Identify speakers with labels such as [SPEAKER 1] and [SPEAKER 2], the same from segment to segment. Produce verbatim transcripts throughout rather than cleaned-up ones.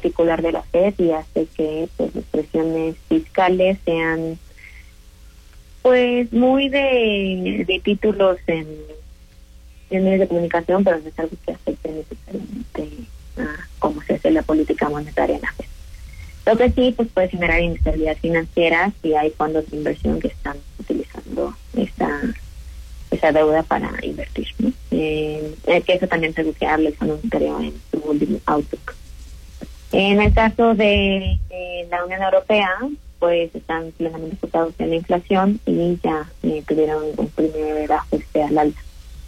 [SPEAKER 1] particular de la Fed y hace que pues las presiones fiscales sean pues muy de, de títulos en, en medios de comunicación, pero no es algo que afecte necesariamente a cómo se hace la política monetaria en la Fed. Lo que sí pues puede generar inestabilidad financiera si hay fondos de inversión que están utilizando esa esa deuda para invertir, ¿no? Eh, que eso también se busca darle el Fondo Monetario en su último outlook. En el caso de, de la Unión Europea, pues están plenamente enfocados en la inflación y ya eh, tuvieron un primer ajuste al alza.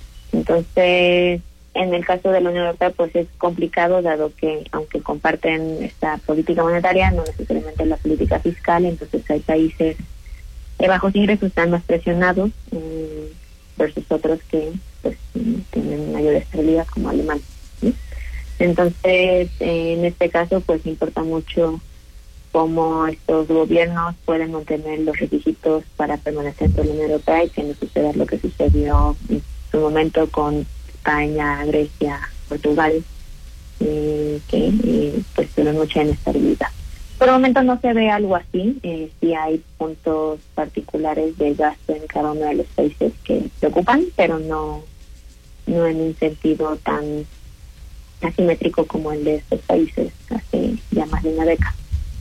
[SPEAKER 1] Entonces, en el caso de la Unión Europea, pues es complicado, dado que aunque comparten esta política monetaria, no necesariamente la política fiscal, entonces hay países de bajos ingresos están más presionados eh, versus otros que pues tienen mayor estabilidad, como Alemania, ¿sí? Entonces, eh, en este caso, pues importa mucho cómo estos gobiernos pueden mantener los requisitos para permanecer en la Unión Europea y que no suceda lo que sucedió en su momento con España, Grecia, Portugal, eh, que eh, pues tuvieron mucha inestabilidad. Por el momento no se ve algo así, eh, sí hay puntos particulares de gasto en cada uno de los países que preocupan, pero no, no en un sentido tan asimétrico como el de estos países hace ya más de una década.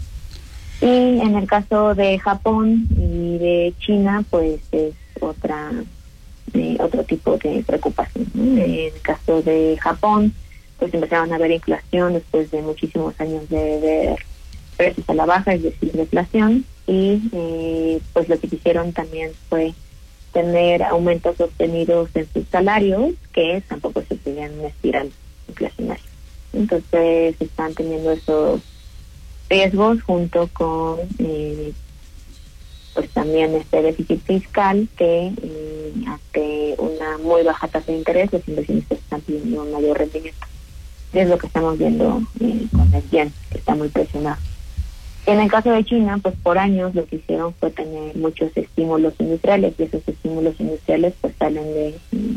[SPEAKER 1] Y en el caso de Japón y de China, pues es otra eh, otro tipo de preocupación, ¿no? En el caso de Japón, pues empezaron a ver inflación después de muchísimos años de ver precios a la baja, es decir, deflación, y eh, pues lo que hicieron también fue tener aumentos sostenidos en sus salarios, que tampoco se siguen una espiral inflacionaria. Entonces están teniendo esos riesgos junto con eh, pues también este déficit fiscal que eh, ante una muy baja tasa de interés los inversionistas están pidiendo un mayor rendimiento. Es lo que estamos viendo eh, con el yen, que está muy presionado. En el caso de China, pues por años lo que hicieron fue tener muchos estímulos industriales, y esos estímulos industriales pues salen de,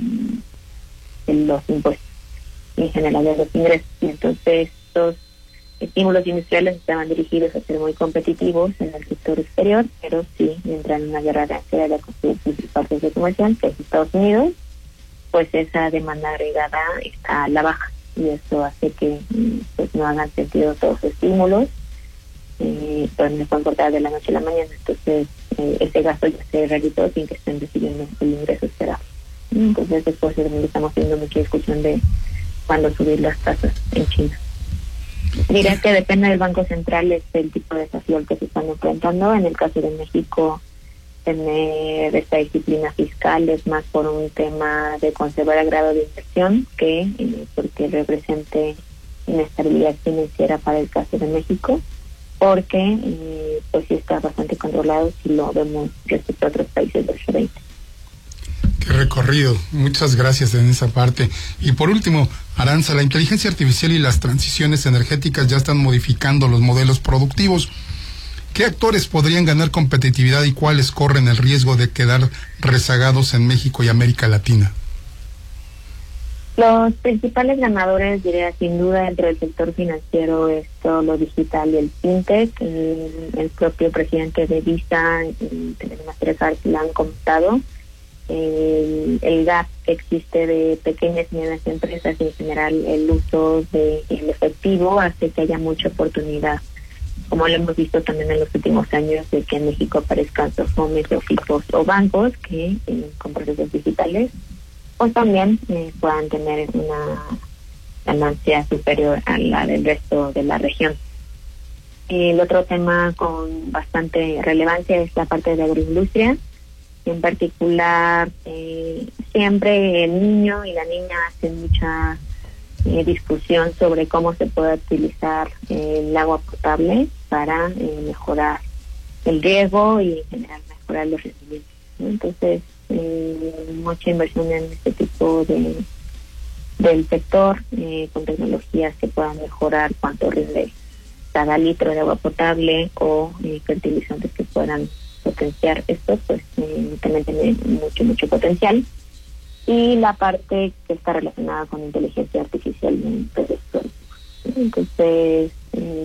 [SPEAKER 1] de los impuestos y en general de los ingresos. Y entonces estos estímulos industriales estaban dirigidos a ser muy competitivos en el sector exterior, pero sí entran en una guerra de construir sus partes de comercial, que es Estados Unidos, pues esa demanda agregada está a la baja, y eso hace que pues no hagan sentido todos los estímulos, eh, pero no pueden cortar de la noche a la mañana. Entonces eh, ese gasto ya se realizó sin que estén recibiendo el ingreso esperado. Entonces después estamos viendo mucha discusión de cuándo subir las tasas en China. Diré que depende del Banco Central, es el tipo de desafío al que se están enfrentando. En el caso de México, tener esta disciplina fiscal es más por un tema de conservar el grado de inversión que eh, porque represente inestabilidad financiera para el caso de México, porque eh, pues sí está bastante controlado si lo vemos respecto a otros países del G veinte.
[SPEAKER 2] Qué recorrido, muchas gracias en esa parte. Y por último, Arantxa, la inteligencia artificial y las transiciones energéticas ya están modificando los modelos productivos. ¿Qué actores podrían ganar competitividad y cuáles corren el riesgo de quedar rezagados en México y América Latina?
[SPEAKER 1] Los principales ganadores, diría sin duda, dentro del sector financiero es todo lo digital y el fintech. El, el propio presidente de Visa y Televisa Mastercard lo han comentado. El, el gap que existe de pequeñas y medianas empresas y en general el uso del efectivo hace que haya mucha oportunidad, como lo hemos visto también en los últimos años, de que en México aparezcan sofomes o fijos o bancos que eh, con procesos digitales pues también eh, puedan tener una ganancia superior a la del resto de la región. El otro tema con bastante relevancia es la parte de la agroindustria. En particular, eh, siempre el niño y la niña hacen mucha eh, discusión sobre cómo se puede utilizar eh, el agua potable para eh, mejorar el riego y en general mejorar los rendimientos, ¿no? Entonces, eh, mucha inversión en este tipo de del sector, eh, con tecnologías que puedan mejorar cuánto rinde cada litro de agua potable o eh, fertilizantes que puedan potenciar esto, pues eh, también tiene mucho, mucho potencial. Y la parte que está relacionada con inteligencia artificial en procesos productivos. Entonces, eh,